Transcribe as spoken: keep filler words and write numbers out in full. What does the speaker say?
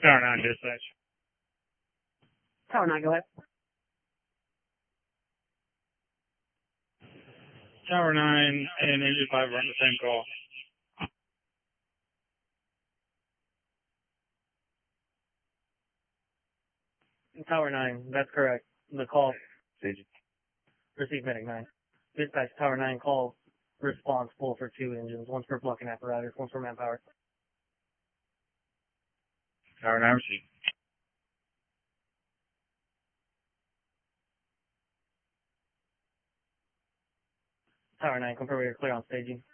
Tower nine, dispatch. Tower nine, go ahead. Tower nine and Engine five are on the same call. Tower nine, that's correct. The call. Staging. Receive medic nine. Dispatch Tower nine call response full for two engines. One's for blocking apparatus, one's for manpower. Tower nine, receive. Tower nine, confirm you're clear on staging.